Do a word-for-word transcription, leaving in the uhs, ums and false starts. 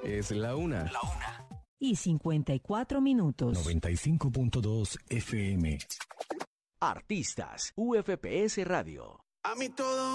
Es la una. La una. Y cincuenta y cuatro minutos. noventa y cinco punto dos F M. Artistas, U F P S Radio. A mí todo